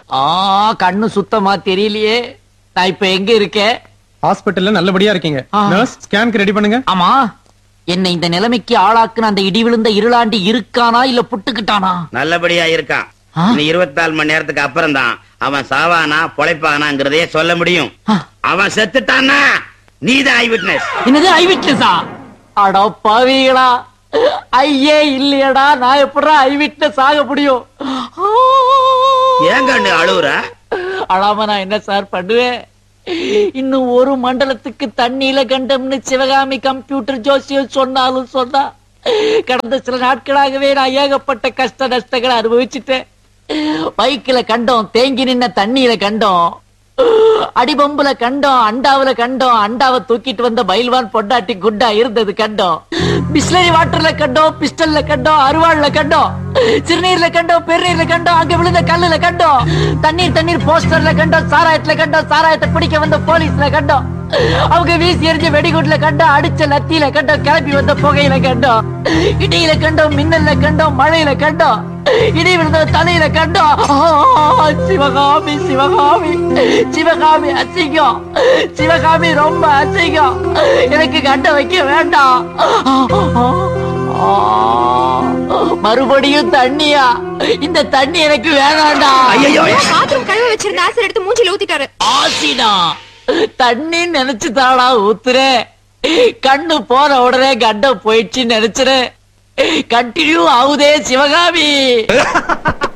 கண்ணு சுத்தமா தெரியலையே. நான் இப்ப எங்க இருக்கேன்? ஹாஸ்பிடல்ல நல்லபடியா இருக்கீங்க. நர்ஸ் ஸ்கேனுக்கு ரெடி பண்ணுங்க. ஆமா, என்ன இந்த நிலைமைக்கு ஆளாக்குன அந்த இடி விழுந்த இருளாண்டி இருக்கானா இல்ல புட்டுக்கிட்டானா? நல்லபடியா இருக்கான். 24 மணி நேரத்துக்கு அப்புறம் தான் அவன் சாவானா பொழைப்பானாங்கிறதையே சொல்ல முடியும். அவன் செத்துட்டானா நீதான் ஐ விட்னஸ். என்னது ஐ விட்னஸா? அட பாவிகளா, ஐயே இல்லையடா, நான் எப்படா ஐ விட்னஸ் ஆக முடியும்? ஏங்க அழுவுற? அழாம நான் என்ன சார் பண்ணுவேன்? இன்னும் ஒரு மண்டலத்துக்கு தண்ணியில கண்டம்னு சிவகாமி கம்ப்யூட்டர் ஜோசியம் சொன்னாலும் சொன்னா, கடந்த சில நாட்களாகவே நான் ஏகப்பட்ட கஷ்ட நஷ்டங்களை அனுபவிச்சுட்டேன். பைக்கில கண்டோம், தேங்கி நின்ன தண்ணியில கண்டோம், அடிபம்புல கண்டோம், அண்டாவுல கண்டோம், அண்டாவை தூக்கிட்டு வந்த பயில்வான் பொண்டாட்டி குண்டா இருந்தது கண்டோம், பிஸ்லரி வாட்டர்ல கண்டோம், பிஸ்டல்ல கண்டோம், அருவாள்ல கண்டோம், சிறுநீர்ல கண்டோம், பெருநீர்ல கண்டோம், அங்க விழுந்த கல்லுல கண்டோம், தண்ணீர் போஸ்டர்ல கண்டோம், சாராயத்துல கண்டோம், சாராயத்தை பிடிக்க வந்த போலீஸ்ல கண்டோம், அவங்க வீசி எரிஞ்ச வெடிகுட்ல கண்டோம், அடிச்ச லத்தியில கண்டோம், கிளப்பி வந்த புகையில கண்டோம், இடியில கண்டோம், மின்னல்ல கண்டோம், மழையில கண்டோம், இடி விழுந்த தலையில கண்டோம். சிவகாமி சிவகாமி சிவகாமி அசிங்கம், சிவகாமி ரொம்ப அசிங்கம், எனக்கு கண்ட வைக்க வேண்டாம். மறுபடியும் தண்ணியா? இந்த தண்ணி எனக்கு வேணாண்டா. பாத்ரூம் கழுவ வச்சிருந்த ஆசிட் எடுத்து மூஞ்சில ஊத்திட்டாரு. ஆசிடா? தண்ணி நினைச்சு தாடா ஊத்துறே. கண்ணு போற உடனே கண்டம் போயிடுச்சு நினைச்சுறேன். கண்டினியூ ஆகுதே சிவகாமி.